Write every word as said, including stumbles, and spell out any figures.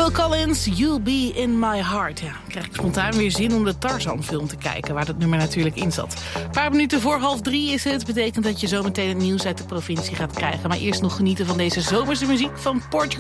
Phil Collins, You'll Be In My Heart. Ja, dan krijg ik spontaan weer zin om de Tarzan-film te kijken, waar dat nummer natuurlijk in zat. Een paar minuten voor half drie is het. Betekent dat je zometeen het nieuws uit de provincie gaat krijgen. Maar eerst nog genieten van deze zomerse muziek van Portugal